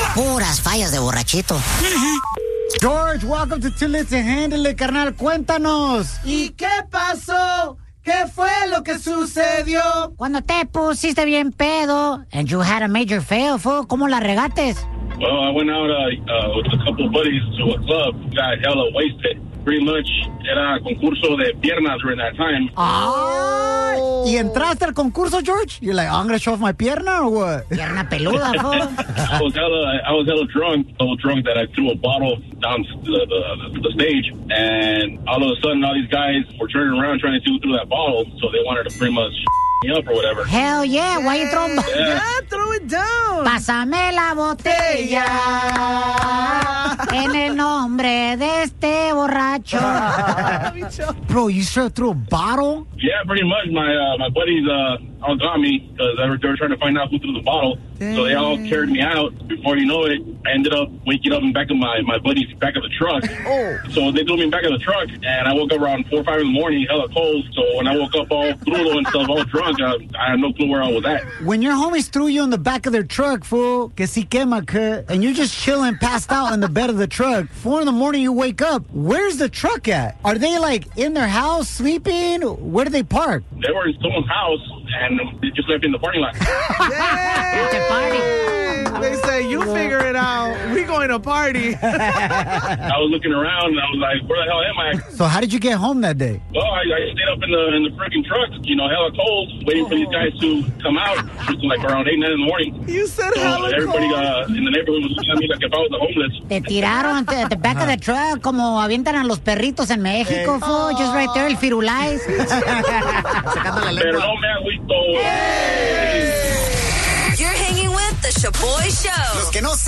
Puras fallas de borrachito. George, welcome to Too Lit to Handle It, carnal. Cuéntanos. ¿Y qué pasó? ¿Qué fue lo que sucedió? Cuando te pusiste bien pedo and you had a major fail, fool, ¿cómo la regates? Well, I went out with a couple of buddies to a club, got hella wasted. Pretty much, era concurso de piernas during that time. Oh. ¿Y entraste al concurso, George? You're like, I'm gonna show off my pierna or what? Pierna peluda, fool. I was hella drunk, so drunk that I threw a bottle down the stage, and all of a sudden, all these guys were turning around trying to see who threw that bottle, so they wanted to pretty much me up or whatever. Hell yeah, why you throw Yeah, throw it down. Pásame la botella en el nombre de este borracho. Bro, you sure threw a bottle? Yeah, pretty much. My buddies all got me because they were trying to find out who threw the bottle. Damn. So they all carried me out. Before you know it, I ended up waking up in the back of my buddy's back of the truck. Oh. So they threw me in the back of the truck, and I woke up around 4 or 5 in the morning, hella cold. So when I woke up all crudo and stuff, all drunk, I had no clue where I was at. When your homies threw you in the back of their truck, fool, que si quema, and you're just chilling, passed out in the bed of the truck, 4 in the morning you wake up, where's the truck at? Are they like in their house sleeping? Where do they park? They were in someone's house, and they just left in the parking lot. They say, you figure it out. We going to party. I was looking around, and I was like, where the hell am I? So how did you get home that day? Well, I stayed up in the freaking truck, hella cold, waiting for these guys to come out. It was like around 8, 9 in the morning. You said So hella everybody cold. in the neighborhood was looking at me like if I was a homeless. Te tiraron at the back of the truck como avientan a los perritos en México, fool. Just right there, el firulais. Pero no me agüito. You're hanging with the Shaboy Show. Los que no